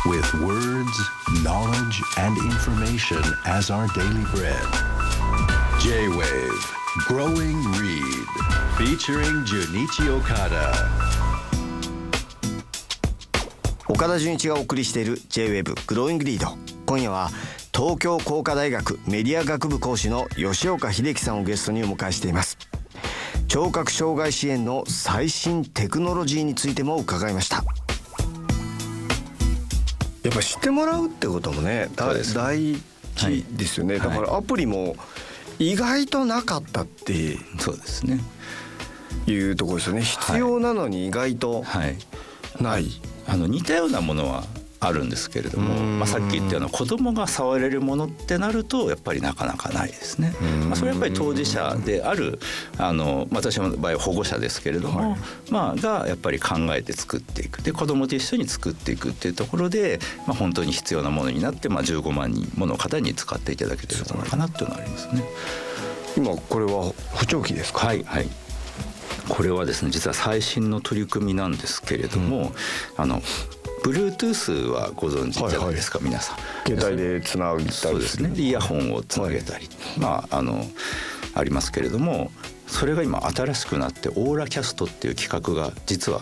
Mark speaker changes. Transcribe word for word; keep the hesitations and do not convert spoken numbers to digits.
Speaker 1: With words, knowledge, and information as our daily bread. J-Wave Growing Reed featuring Junichi Okada.
Speaker 2: 岡田准一がお送りしている J-Wave Growing Reed。今夜は東京工科大学メディア学部講師の吉岡秀樹さんをゲストにお迎えしています。聴覚障害支援の最新テクノロジーについても伺いました。やっぱ知ってもらうってこともね、大事ですよね、はい、だからアプリも意外となかったって
Speaker 3: そうですね
Speaker 2: いうところですよね。必要なのに意外とない、
Speaker 3: はいはい、あの似たようなものはあるんですけれども、まあ、さっき言ったような子どもが触れるものってなるとやっぱりなかなかないですね。まあ、それはやっぱり当事者であるあの私の場合は保護者ですけれども、はい、まあ、がやっぱり考えて作っていくで子どもと一緒に作っていくっていうところで、まあ、本当に必要なものになって、まあ、じゅうごまんにんもの方に使っていただけてるのかなっていうのがありますね。
Speaker 2: 今これは補聴器ですか？
Speaker 3: はい、はい、これはですね実は最新の取り組みなんですけれども、うん、あのBluetooth はご存知じゃないですか、はいはい、皆さん
Speaker 2: 携帯でつなげたり
Speaker 3: そうですね、イヤホンをつなげたり、はい、まああのありますけれども、それが今新しくなってオーラキャストっていう企画が実は